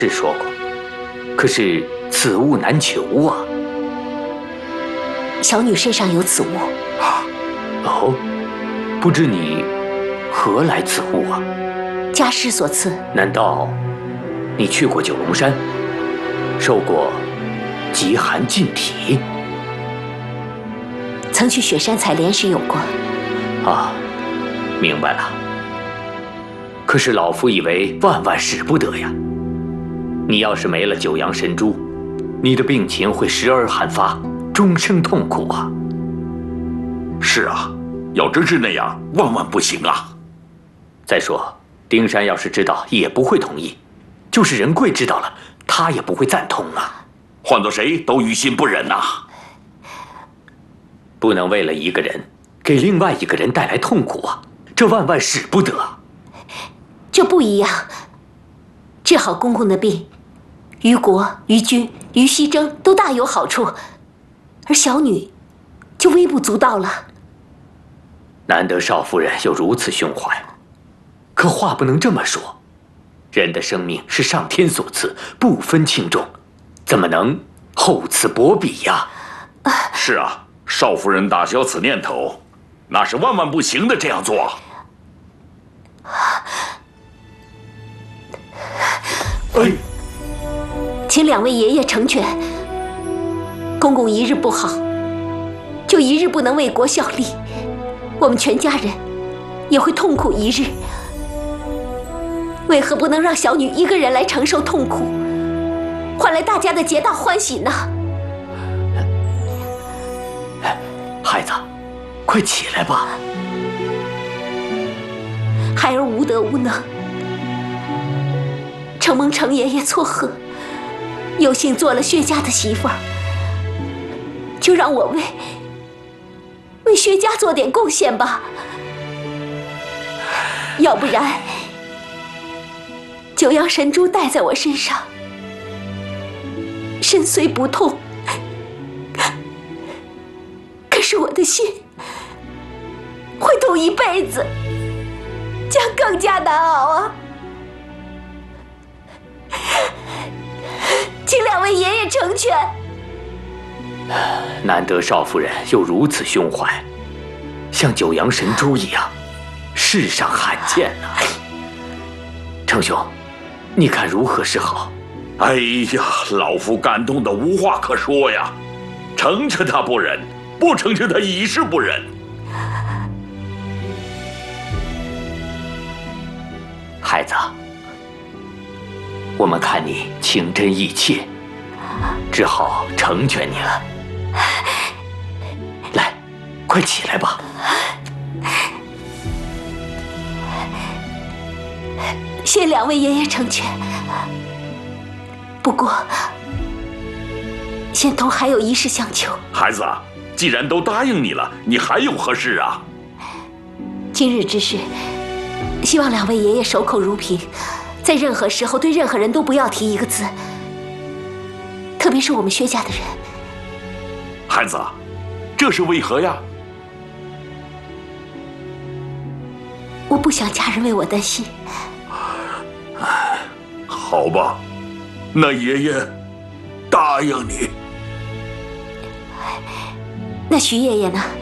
是说过，可是此物难求啊。 小女身上有此物。 哦，不知你何来此物啊？ 家师所赐。 难道你去过九龙山，受过极寒禁体？ 曾去雪山采莲时有过。 啊，明白了。可是老夫以为万万使不得呀！你要是没了九阳神珠，你的病情会时而罕发，终生痛苦啊！ 是啊，要真是那样，万万不行啊！ 再说，丁山要是知道，也不会同意；就是仁贵知道了，他也不会赞同啊。 换做谁都于心不忍呐！ 不能为了一个人，给另外一个人带来痛苦啊！这万万使不得。 这不一样，治好公公的病，于国、于君、于西征都大有好处，而小女就微不足道了。 难得少夫人有如此胸怀，可话不能这么说。人的生命是上天所赐，不分轻重，怎么能厚此薄彼呀？ 是啊，少夫人打消此念头，那是万万不行的。这样做， 请两位爷爷成全。公公一日不好，就一日不能为国效力，我们全家人也会痛苦一日。为何不能让小女一个人来承受痛苦，换来大家的皆大欢喜呢？ 孩子，快起来吧。 孩儿无德无能，承蒙程爷爷撮合，有幸做了薛家的媳妇儿，就让我为薛家做点贡献吧。要不然，九阳神珠戴在我身上，身虽不痛，可是我的心会痛一辈子，将更加难熬啊！请两位爷爷成全。 难得少夫人有如此胸怀，像九阳神珠一样，世上罕见呐。程兄，你看如何是好？ 哎呀，老夫感动得无话可说呀！成全他不忍，不成全他已是不忍。 孩子，我们看你情真意切，只好成全你了。来，快起来吧。 谢两位爷爷成全。不过，仙童还有一事相求。 孩子，既然都答应你了，你还有何事啊？ 今日之事，希望两位爷爷守口如瓶，在任何时候对任何人都不要提一个字，特别是我们薛家的人。 孩子，这是为何呀？ 我不想家人为我担心。 好吧，那爷爷答应你。 那徐爷爷呢？